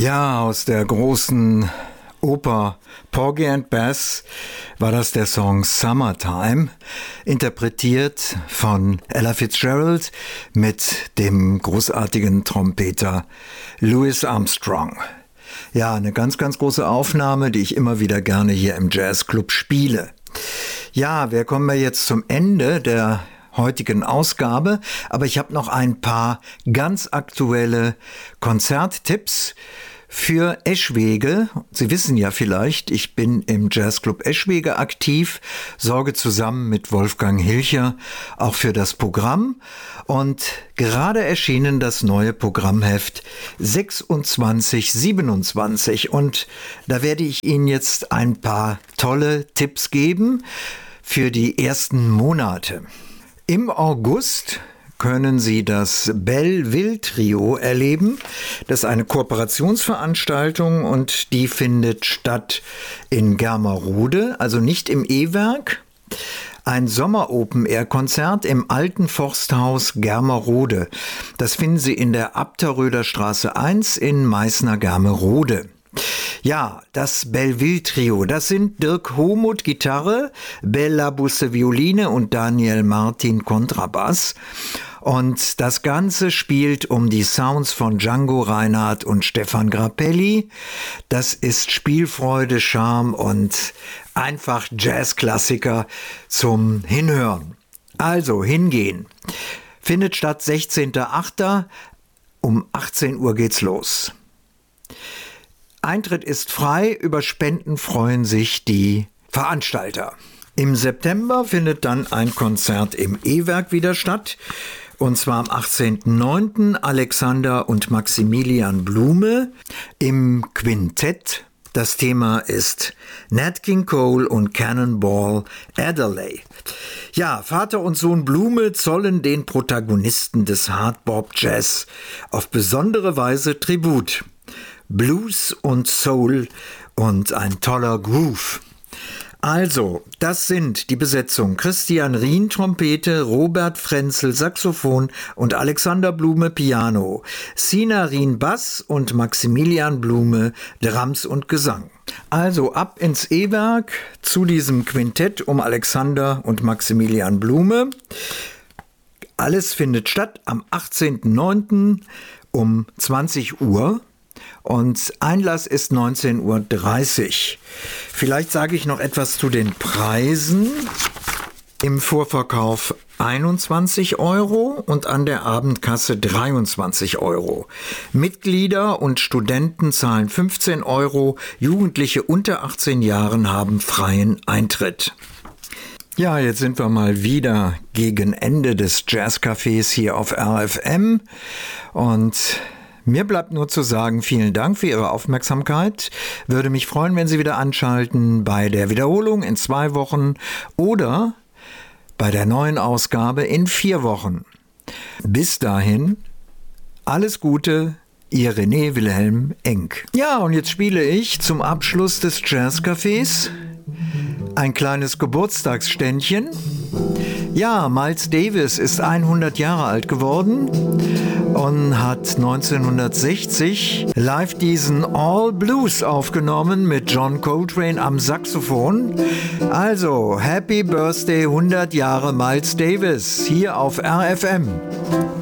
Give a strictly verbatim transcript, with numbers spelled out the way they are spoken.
Ja, aus der großen Oper Porgy and Bess war das der Song Summertime, interpretiert von Ella Fitzgerald mit dem großartigen Trompeter Louis Armstrong. Ja, eine ganz, ganz große Aufnahme, die ich immer wieder gerne hier im Jazzclub spiele. Ja, wir kommen ja jetzt zum Ende der heutigen Ausgabe, aber ich habe noch ein paar ganz aktuelle Konzerttipps für Eschwege. Sie wissen ja vielleicht, ich bin im Jazzclub Eschwege aktiv, sorge zusammen mit Wolfgang Hilcher auch für das Programm und gerade erschienen das neue Programmheft sechsundzwanzig siebenundzwanzig und da werde ich Ihnen jetzt ein paar tolle Tipps geben für die ersten Monate. Im August können Sie das Belleville Trio erleben. Das ist eine Kooperationsveranstaltung und die findet statt in Germerode, also nicht im E-Werk. Ein Sommer-Open-Air-Konzert im Alten Forsthaus Germerode. Das finden Sie in der Abterröder Straße eins in Meißner-Germerode. Ja, das Belleville Trio, das sind Dirk Homuth Gitarre, Bella Busse Violine und Daniel Martin Kontrabass. Und das Ganze spielt um die Sounds von Django Reinhardt und Stefan Grappelli. Das ist Spielfreude, Charme und einfach Jazzklassiker zum Hinhören. Also hingehen. Findet statt sechzehnten achten um achtzehn Uhr geht's los. Eintritt ist frei, über Spenden freuen sich die Veranstalter. Im September findet dann ein Konzert im E-Werk wieder statt. Und zwar am achtzehnten neunten Alexander und Maximilian Blume im Quintett. Das Thema ist Nat King Cole und Cannonball Adderley. Ja, Vater und Sohn Blume zollen den Protagonisten des Hardbop Jazz auf besondere Weise Tribut. Blues und Soul und ein toller Groove. Also, das sind die Besetzung: Christian Rien Trompete, Robert Frenzel Saxophon und Alexander Blume Piano, Sina Rien Bass und Maximilian Blume Drums und Gesang. Also ab ins E-Werk zu diesem Quintett um Alexander und Maximilian Blume. Alles findet statt am achtzehnten neunten um zwanzig Uhr. Und Einlass ist neunzehn Uhr dreißig. Vielleicht sage ich noch etwas zu den Preisen. Im Vorverkauf einundzwanzig Euro und an der Abendkasse dreiundzwanzig Euro. Mitglieder und Studenten zahlen fünfzehn Euro. Jugendliche unter achtzehn Jahren haben freien Eintritt. Ja, jetzt sind wir mal wieder gegen Ende des Jazzcafés hier auf R F M und mir bleibt nur zu sagen, vielen Dank für Ihre Aufmerksamkeit. Würde mich freuen, wenn Sie wieder anschalten bei der Wiederholung in zwei Wochen oder bei der neuen Ausgabe in vier Wochen. Bis dahin, alles Gute, Ihr René Wilhelm Enck. Ja, und jetzt spiele ich zum Abschluss des Jazzcafés ein kleines Geburtstagsständchen. Ja, Miles Davis ist hundert Jahre alt geworden und hat neunzehnhundertsechzig live diesen All Blues aufgenommen mit John Coltrane am Saxophon. Also, Happy Birthday hundert Jahre Miles Davis hier auf R F M.